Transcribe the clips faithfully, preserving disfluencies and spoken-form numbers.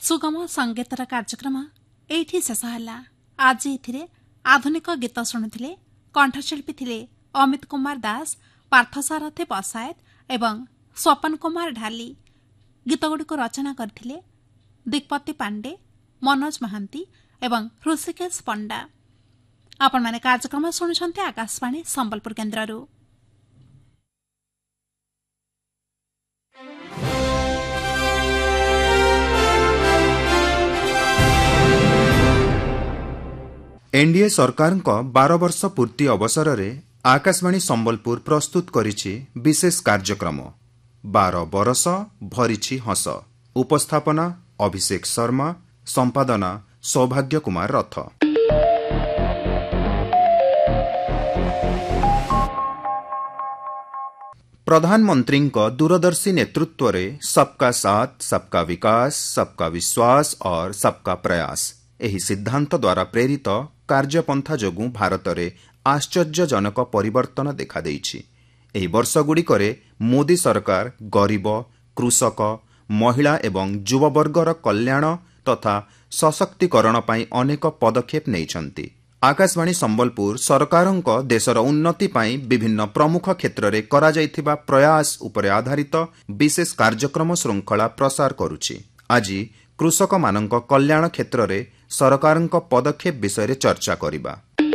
सुगम संगीतर कार्यक्रम एठी शेष है। आज एथिरे आधुनिक गीत शुणुथिले। कंठशिल्पी थिले अमित कुमार दास, पार्थसारथी पसायत एवं स्वपन कुमार ढाली। गीतगुड़िक रचना करथिले दिग्पति पांडे, मनोज महांती एवं ऋषिकेश पंडा। आपण माने कार्यक्रम शुणुछन्ते आकाशवाणी संबलपुर केन्द्ररू। एनडीए सरकार बार वर्ष पूर्ति अवसर में आकाशवाणी संबलपुर प्रस्तुत करिछि विशेष कार्यक्रम बार बरस भरिछि हस। उपस्थापना अभिषेक शर्मा, संपादना सौभाग्य कुमार रथ। प्रधानमंत्री दूरदर्शी नेतृत्व में सबका साथ, सबका विकास, सबका विश्वास और सबका प्रयास एही सिद्धांत द्वारा प्रेरित कार्यपंथा जोगु भारत में आश्चर्यजनक परिवर्तन देखा देइछि। एही वर्षगुड़िकरे मोदी सरकार गरीब, कृषक, महिला एवं युववर्गर कल्याण तथा सशक्तिकरण पई अनेक पदक्षेप नेइछन्ति। आकाशवाणी संबलपुर सरकारक देशर उन्नति पई विभिन्न प्रमुख क्षेत्र में करा जाइथिबा प्रयास उपरे आधारित विशेष कार्यक्रम श्रृंखला प्रसार करुछि। आज कृषक मानक कल्याण क्षेत्र में सरकारक पदक्षेप विषय चर्चा करिबा।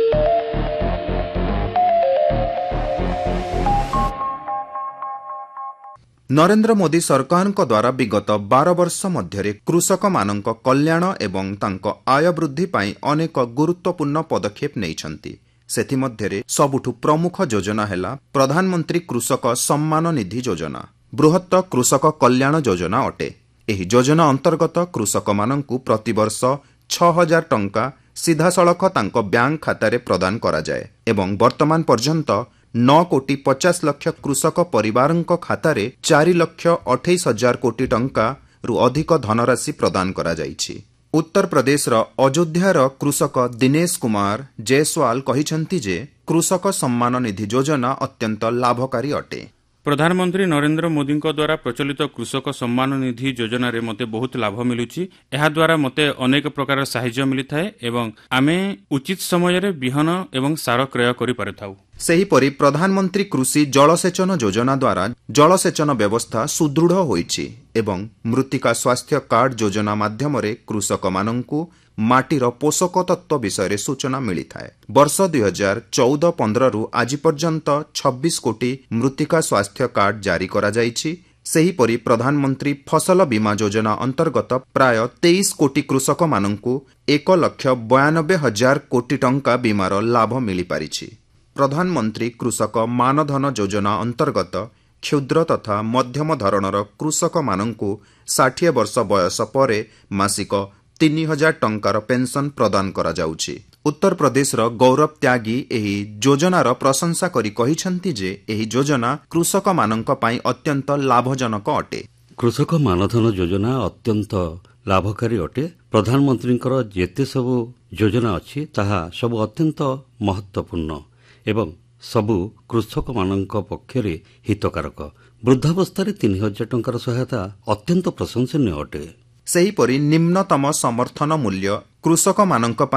नरेंद्र मोदी सरकार द्वारा विगत बार वर्ष मध्य कृषक मानक कल्याण एवं तांको आय वृद्धि पाई अनेक गुरुत्वपूर्ण पदक्षेप नेइछन्ति। सेथि मध्यरे सबुठु प्रमुख योजना हेला प्रधानमंत्री कृषक सम्मान निधि योजना, बृहत्त कृषक कल्याण योजना अटे। एही योजना अंतर्गत कृषक मानकु प्रतिवर्ष छह हजार टंका सीधासलख तांको बैंक खातारे प्रदान करा जाए एवं वर्तमान पर्यंत नौ कोटी पचास लक्ष कृषक परिवारंक खातारे चारि लक्ष अठाईस हजार कोटी टंका रु अधिक धनराशि प्रदान करा जाइछि। उत्तर प्रदेश रो अयोध्यार कृषक दिनेश कुमार जयसवाल कहिछन्ति जे कृषक सम्मान निधि योजना अत्यंत लाभकारी अटे। प्रधानमंत्री नरेंद्र मोदी द्वारा प्रचलित कृषक सम्मान निधि योजना रे मते बहुत लाभ मिलुछि। एहा द्वारा मते अनेक प्रकार सहायता मिलिथाए एवं आमे उचित समय रे बिहन एवं सार क्रय करि पारथाउ। सेहीपरि प्रधानमंत्री कृषि जलसेचन योजना द्वारा जलसेचन व्यवस्था सुदृढ़ होइछि एवं मृत्तिका स्वास्थ्य कार्ड योजना माध्यम रे कृषक मानंकु माटीर पोषक तत्व विषय सूचना मिली थाए। वर्ष दुई हजार चौदह पंद्रह रु आज पर्यंत छब्बीस कोटी मृत्तिका स्वास्थ्य कार्ड जारी करा जाइछि। सेहीपरि प्रधानमंत्री फसल बीमा योजना अंतर्गत प्राय तेईस कोटी कृषक मानंकु एक लक्ष बयानबे हजार कोटी टंका बीमार लाभ मिली पारिछि। प्रधानमंत्री कृषक मानधन योजना अंतर्गत क्षुद्र तथा मध्यम धरणर कृषक मानंकु षाठिए वर्ष बयस परे मासिक तीन हजार टंकार पेंशन प्रदान करा जाउछि। उत्तर प्रदेश रो गौरव त्यागी एही योजनार प्रशंसा करी कहिछन्ति जे एही योजना कृषक मानंक पई अत्यंत लाभजनक अटे। कृषक मानधन योजना अत्यंत लाभकारी अटे। प्रधानमंत्रींकर जेते सबु योजना अछि ताहा सब अत्यंत महत्वपूर्ण एवं सबु कृषक मानंक पक्षरे हितकारक। वृद्धावस्था तीन हजार टंकार सहायता अत्यंत प्रशंसनीय अटे। सेहीपरि निम्नतम समर्थन मूल्य कृषक मानंक